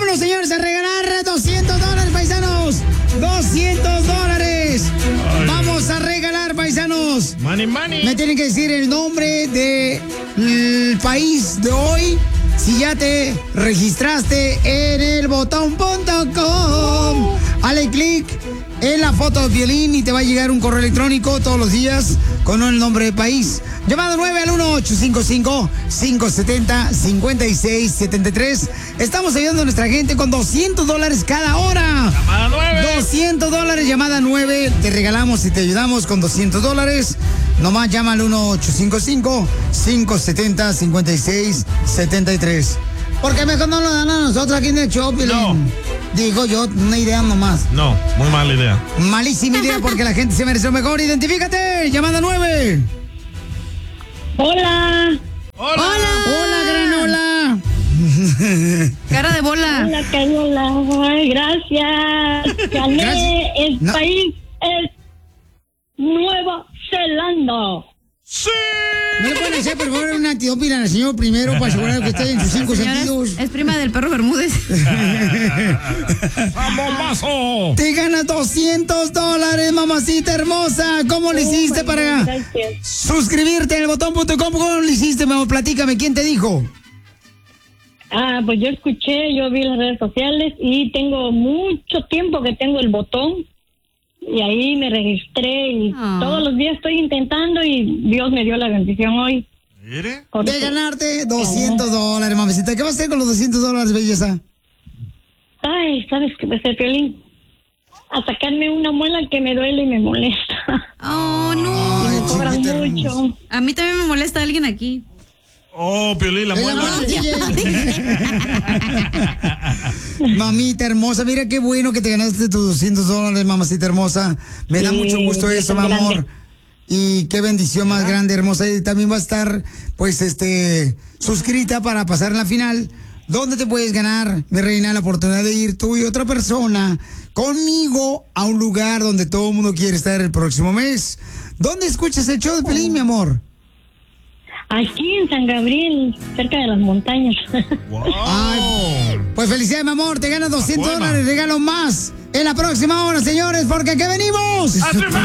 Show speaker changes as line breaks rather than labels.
Vámonos, señores, a regalar $200, paisanos. $200. Vamos a regalar, paisanos.
Money, money.
Me tienen que decir el nombre del país de hoy. Si ya te registraste en el botón.com, dale clic en la foto de Piolín y te va a llegar un correo electrónico todos los días con el nombre del país. Llamado 9 al 1-855-570-5673. Estamos ayudando a nuestra gente con $200 cada hora.
Llamada 9.
$200, llamada 9. Te regalamos y te ayudamos con $200. Nomás llama al 1-855-570-5673. Porque mejor no lo dan a nosotros aquí en el show, Piolín.
No.
Digo yo, una idea nomás.
No, muy mala idea.
Malísima idea porque la gente se merece lo mejor. Identifícate, llamada 9.
Hola.
Hola.
Hola, granola.
Cara de bola.
Hola, Cayola. Ay, gracias. Gané.
Gracias.
El
No.
país es Nueva Zelanda.
¡Sí!
¿No le pueden hacer, por favor, una antidoping al señor primero para asegurar que esté en sus 5
Señora,
sentidos?
es prima del perro Bermúdez.
¡Bombazo!
Te ganas $200, mamacita hermosa. ¿Cómo le hiciste para
Gracias.
suscribirte en el botón.com? ¿Cómo lo hiciste, mamá? Platícame, ¿quién te dijo?
Pues yo escuché, yo vi las redes sociales y tengo mucho tiempo que tengo el botón. Y ahí me registré y todos los días estoy intentando y Dios me dio la bendición hoy.
¿Mire?
De ganarte $200, mamacita. ¿Qué vas a hacer con los $200, belleza?
Ay, ¿sabes qué va a hacer, Piolín? A sacarme una muela que me duele y me molesta.
Oh, no.
Ay,
Me cobran
chiquita
mucho.
hermosa.
A mí también me molesta alguien aquí.
Oh, Piolín, la
Es la
muela.
mano, DJ. Mamita hermosa, mira qué bueno que te ganaste tus $200, mamacita hermosa. Me da
Sí,
mucho gusto eso, mi
grande.
amor. Y qué bendición más grande, hermosa. Y también va a estar, pues, suscrita para pasar en la final. ¿Dónde te puedes ganar, mi reina, la oportunidad de ir tú y otra persona conmigo a un lugar donde todo el mundo quiere estar el próximo mes? ¿Dónde escuchas el show de Pelín, mi amor?
Aquí en San Gabriel, cerca de las montañas.
Wow.
Ay, pues felicidades, mi amor. Te ganas $200.
Buena.
Regalo más en la próxima hora, señores, porque aquí venimos.